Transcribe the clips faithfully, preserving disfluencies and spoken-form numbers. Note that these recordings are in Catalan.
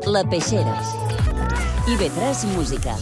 La Peixera. I ve tres Música.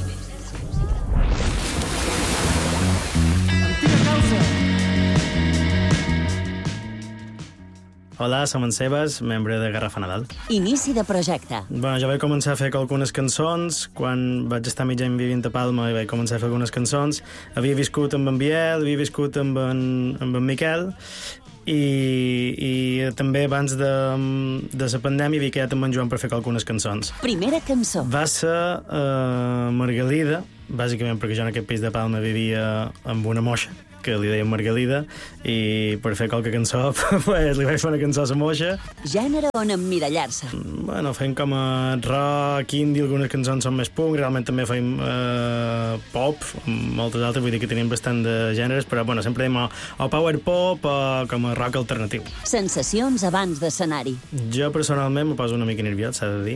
Hola, som en Sebas, membre de Garrafa Nadal. Inici de projecte. Bueno, jo vaig començar a fer algunes cançons quan vaig estar mig any vivint a Palma i vaig començar a fer algunes cançons. Havia viscut amb en Biel, havia viscut amb en, amb en Miquel i, i també abans de, de la pandèmia havia quedat amb en Joan per fer algunes cançons. Primera cançó. Va ser uh, Margalida, bàsicament perquè jo en aquest pis de Palma vivia amb una moixa que li deien Margalida, i per fer qualque cançó pues, li vaig fer una cançó a la moixa. Gènere on emmirallar-se. Bueno, fem com a rock, indie, algunes cançons són més punk, realment també fem eh, pop, moltes altres, vull dir que tenim bastant de gèneres, però bueno, sempre dèiem o, o power pop o com a rock alternatiu. Sensacions abans d'escenari. Jo personalment me poso una mica nerviós, s'ha de dir.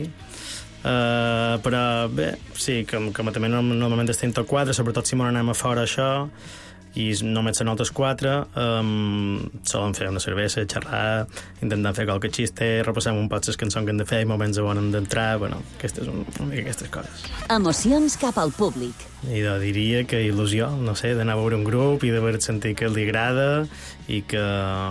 Uh, però bé, sí, com, com també normalment estem tot quatre, sobretot si m'ho anem a fora això, i només són altres quatre, um, solen fer una cervesa, xerrar, intentant fer qualque xiste, repassem un poc les cançons que hem de fer, moments on hem d'entrar, bueno, aquestes, una mica aquestes coses. Emocions cap al públic. I jo diria que il·lusió, no sé, d'anar a veure un grup i d'haver sentit que li agrada i que,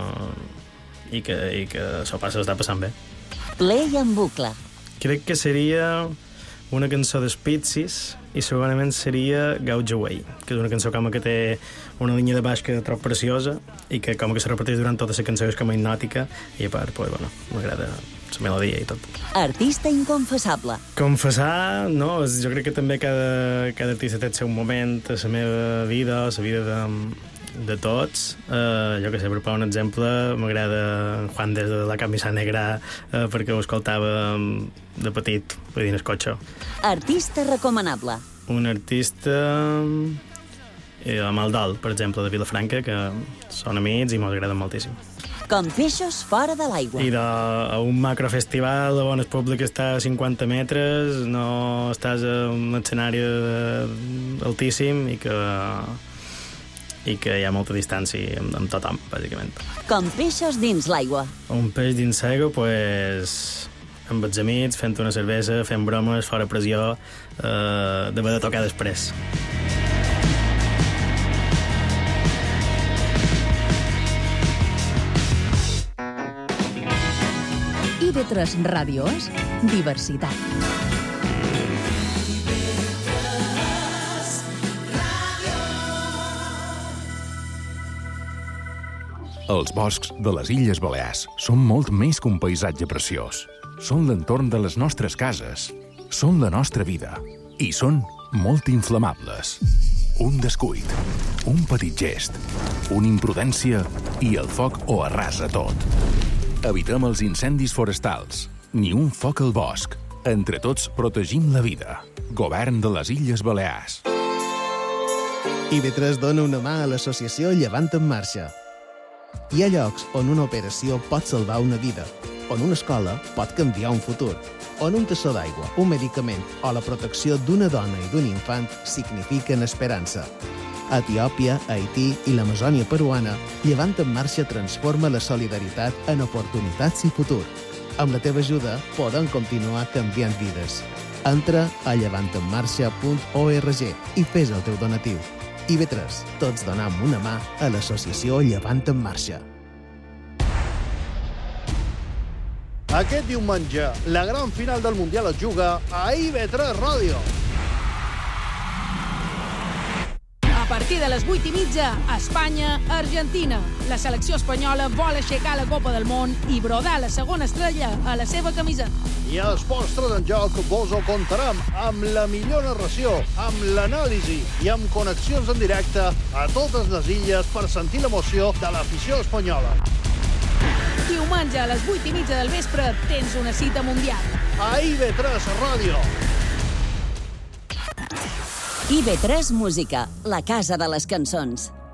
i que, i que s'ho passa, s'està passant bé. Play en bucle. Crec que seria una cançó d'Spitzis i segurament seria Gouge Away, que és una cançó com que té una línia de baix que trob preciosa i que com que se repeteix durant tota la cançó és com a hipnòtica i a part, pues, bueno, m'agrada la melodia i tot. Artista inconfessable. Confessar, no, jo crec que també cada, cada artista té el seu moment a la meva vida, a la vida de, de tots. Uh, jo que sé, per posar un exemple, m'agrada Juan des de la camisa negra uh, perquè ho escoltava de petit, vull dir, en el cotxe. Artista recomanable. Un artista... Eh, amb el Dol, per exemple, de Vilafranca, que són amics i m'agraden moltíssim. Com peixos fora de l'aigua. I de, a un macrofestival on el públic està a cinquanta metres, no estàs en un escenari altíssim i que, i que hi ha molta distància amb, amb tothom, bàsicament. Com peixos dins l'aigua. Un peix dins l'aigua, pues, amb els amics, fent una cervesa, fent bromes, fora pressió, eh, d'haver de tocar després. I ve tres Ràdios, diversitat. Els boscs de les Illes Balears són molt més que un paisatge preciós. Són l'entorn de les nostres cases, són la nostra vida i són molt inflamables. Un descuit, un petit gest, una imprudència i el foc ho arrasa tot. Evitem els incendis forestals, ni un foc al bosc. Entre tots protegim la vida. Govern de les Illes Balears. I ve tres dona una mà a l'associació Llevant en Marxa. Hi ha llocs on una operació pot salvar una vida, on una escola pot canviar un futur, on un tassó d'aigua, un medicament o la protecció d'una dona i d'un infant signifiquen esperança. A Etiòpia, Haití i l'Amazònia peruana, Llevant en Marxa transforma la solidaritat en oportunitats i futur. Amb la teva ajuda, podem continuar canviant vides. Entra a llevant en marxa punt org i fes el teu donatiu. I ve tres, tots donam una mà a l'associació Llevant en Marxa. Aquest diumenge, la gran final del Mundial es juga a I ve tres Ràdio. A partir de les vuit i mitja, Espanya-Argentina. La selecció espanyola vol aixecar la Copa del Món i brodar la segona estrella a la seva camiseta. I a Esports tres en Joc vos ho contarem amb la millor narració, amb l'anàlisi i amb connexions en directe a totes les illes per sentir l'emoció de l'afició espanyola. Diumenge a les vuit i mitja del vespre tens una cita mundial. A I ve tres Ràdio. I ve tres Música, la casa de les cançons.